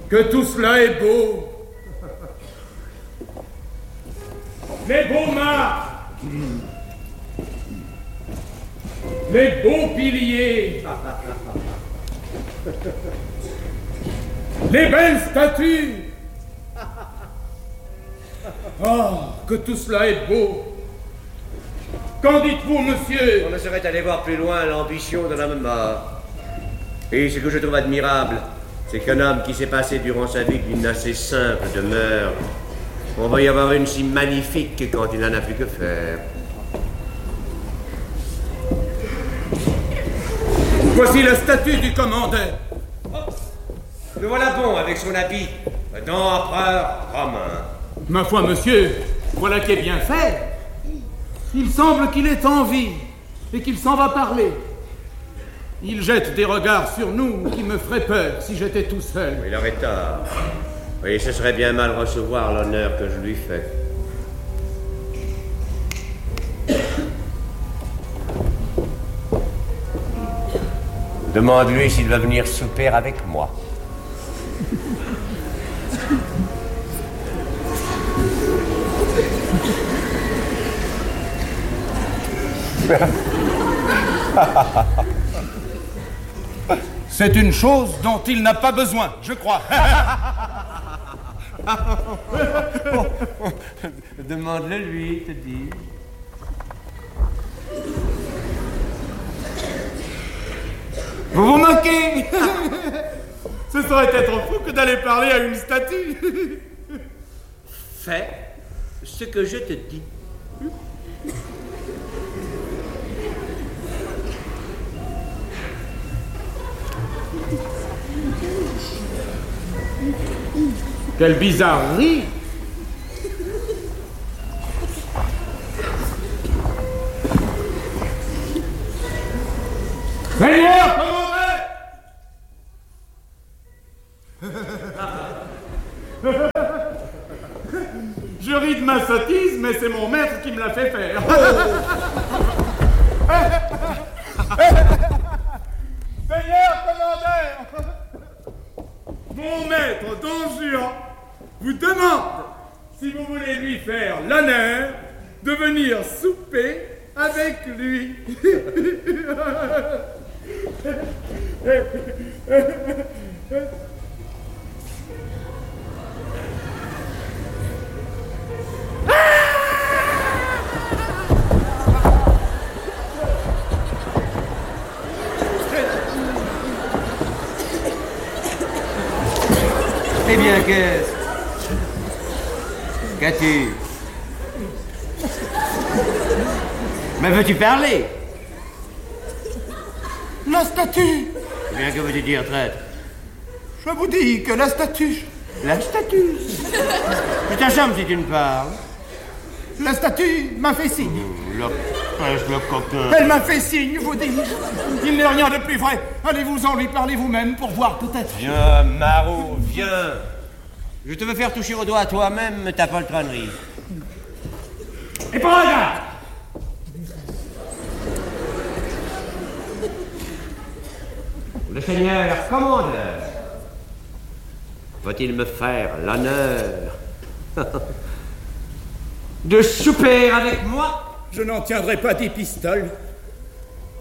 que tout cela est beau. Les beaux mâts, les beaux piliers, les belles statues. Oh, que tout cela est beau. Qu'en dites-vous, monsieur? On ne saurait aller voir plus loin l'ambition de l'homme mort. Et ce que je trouve admirable, c'est qu'un homme qui s'est passé durant sa vie d'une assez simple demeure, on va y avoir une si magnifique quand il n'en a plus que faire. Voici la statue du commandeur. Le voilà bon avec son habit d'empereur romain. Ma foi, monsieur, voilà qui est bien fait. Il semble qu'il est en vie et qu'il s'en va parler. Il jette des regards sur nous qui me feraient peur si j'étais tout seul. Il aurait tort. Oui, ce serait bien mal recevoir l'honneur que je lui fais. Demande-lui s'il va venir souper avec moi. C'est une chose dont il n'a pas besoin, je crois. Demande-le lui, te dis. Vous vous moquez. Ce serait être fou que d'aller parler à une statue. Fais ce que je te dis. Quelle bizarrerie! Seigneur, commandez! Je ris de ma sottise, mais c'est mon maître qui me l'a fait faire. Seigneur, commandeur! Mon maître, Don Juan, vous demande si vous voulez lui faire l'honneur de venir souper avec lui. Eh bien, qu'as-tu? Mais veux-tu parler? La statue! Eh bien, que veux-tu dire, traître? Je vous dis que la statue... La statue? Je t'assommes si tu ne parles. La statue m'a fait signe. Le pêche, le coquin. Elle m'a fait signe, vous dis-je. Il n'est rien de plus vrai. Allez-vous-en lui parler vous-même pour voir peut-être. Viens, Marot, viens. Je te veux faire toucher au doigt toi-même ta poltronnerie. Et pas regarde! Le seigneur commandeur, va-t-il me faire l'honneur de souper avec moi? Je n'en tiendrai pas des pistoles.